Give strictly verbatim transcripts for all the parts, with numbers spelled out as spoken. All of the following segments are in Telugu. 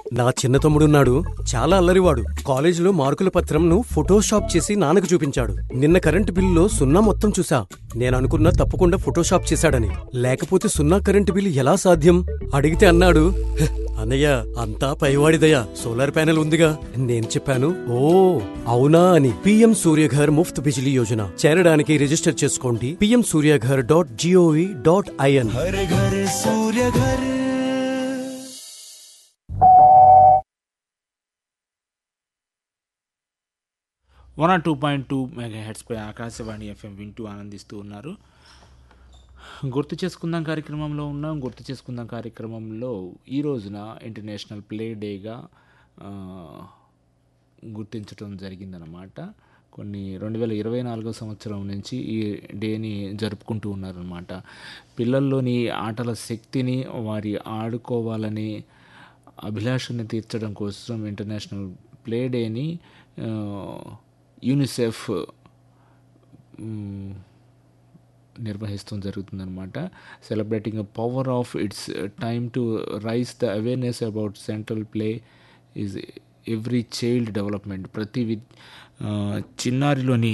నా చిన్న తమ్ముడున్నాడు, చాలా అల్లరివాడు. కాలేజీలో మార్కుల పత్రంను ఫోటోషాప్ చేసి నాన్నకు చూపించాడు. నిన్న కరెంటు బిల్లులో సున్నా మొత్తం చూసా. నేననుకున్నా తప్పకుండా ఫోటోషాప్ చేశాడని. లేకపోతే సున్నా కరెంటు బిల్లు ఎలా సాధ్యం అడిగితే అన్నాడు, "హ్, అన్నయ్య అంతా పైవాడిదయా, సోలార్ ప్యానెల్ ఉందిగా." నేను చెప్పాను, ఓ అవునా అని. పిఎం సూర్యఘర్ ముఫ్త్ బిజిలీ యోజన చేరడానికి రిజిస్టర్ చేసుకోండి PM Surya Ghar dot GOV dot IN. One or two point two mega హెడ్స్పై Akashvani FM వింటూ ఆనందిస్తూ ఉన్నారు. గుర్తు చేసుకుందాం కార్యక్రమంలో ఉన్నాం. గుర్తు చేసుకుందాం కార్యక్రమంలో ఈ రోజున ఇంటర్నేషనల్ ప్లే డేగా గుర్తించడం జరిగిందనమాట. కొన్ని రెండు వేల ఇరవై నాలుగో సంవత్సరం నుంచి ఈ డేని జరుపుకుంటూ ఉన్నారనమాట. పిల్లల్లోని ఆటల శక్తిని, వారి ఆడుకోవాలని అభిలాషని తీర్చడం కోసం ఇంటర్నేషనల్ ప్లే డేని యూనిసెఫ్ నిర్వహిస్తూ జరుగుతుందన్నమాట. Celebrating a power of it's time to rise the awareness about central play is every child development. ప్రతి వి చిన్నారిలోని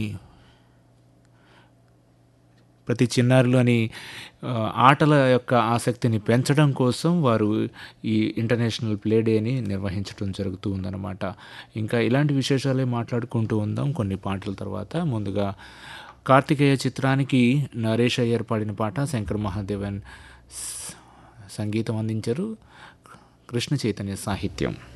ప్రతి చిన్నారిలోని ఆటల యొక్క ఆసక్తిని పెంచడం కోసం వారు ఈ ఇంటర్నేషనల్ ప్లే డేని నిర్వహించడం జరుగుతూ ఉందన్నమాట. ఇంకా ఇలాంటి విశేషాలే మాట్లాడుకుంటూ ఉందాం కొన్ని పాటల తర్వాత. ముందుగా కార్తికేయ చిత్రానికి నరేష్ అయ్యర్ పాడిన పాట, శంకర్ మహాదేవన్ సంగీతం అందించారు, కృష్ణ చైతన్య సాహిత్యం.